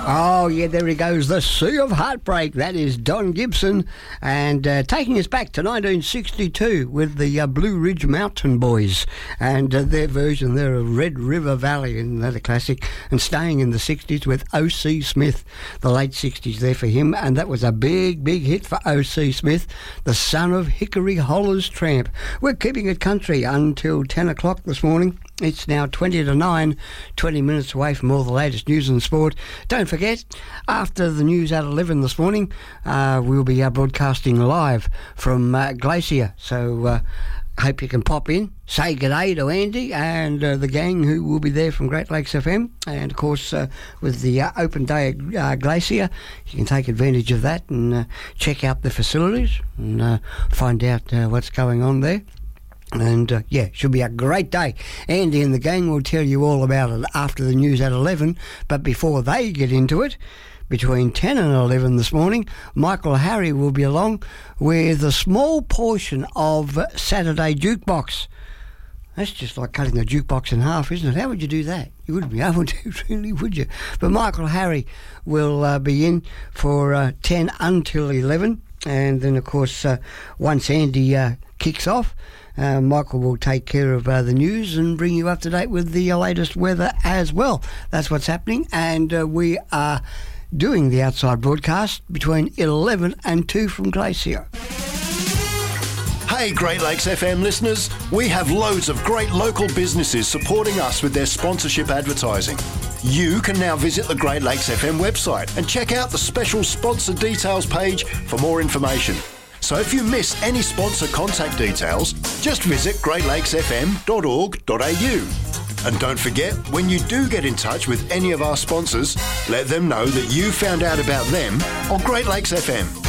Oh, yeah, there he goes, The Sea of Heartbreak. That is Don Gibson, and taking us back to 1962 with the Blue Ridge Mountain Boys and their version there of Red River Valley, and another classic, and staying in the 60s with O.C. Smith, the late 60s there for him, and that was a big, big hit for O.C. Smith, the son of Hickory Holler's Tramp. We're keeping it country until 10 o'clock this morning. It's now 20 to 9, 20 minutes away from all the latest news and sport. Don't forget, after the news at 11 this morning, we'll be broadcasting live from Glacier. So hope you can pop in, say g'day to Andy and the gang who will be there from Great Lakes FM. And, of course, with the open day at Glacier, you can take advantage of that and check out the facilities and find out what's going on there. And, should be a great day. Andy and the gang will tell you all about it after the news at 11. But before they get into it, between 10 and 11 this morning, Michael Harry will be along with a small portion of Saturday Jukebox. That's just like cutting the jukebox in half, isn't it? How would you do that? You wouldn't be able to, really, would you? But Michael Harry will be in for 10 until 11. And then, of course, once Andy kicks off, Michael will take care of the news and bring you up to date with the latest weather as well. That's what's happening, and we are doing the outside broadcast between 11 and 2 from Glacier. Hey Great Lakes FM listeners, we have loads of great local businesses supporting us with their sponsorship advertising. You can now visit the Great Lakes FM website and check out the special sponsor details page for more information. So if you miss any sponsor contact details, just visit greatlakesfm.org.au. And don't forget, when you do get in touch with any of our sponsors, let them know that you found out about them on Great Lakes FM.